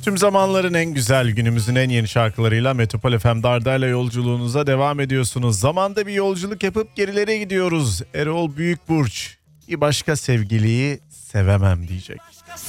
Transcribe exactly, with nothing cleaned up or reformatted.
Tüm zamanların en güzel, günümüzün en yeni şarkılarıyla Metropol F M'de Arda'yla yolculuğunuza devam ediyorsunuz. Zamanda bir yolculuk yapıp gerilere gidiyoruz. Erol Büyükburç bir başka sevgiliyi sevemem diyecek.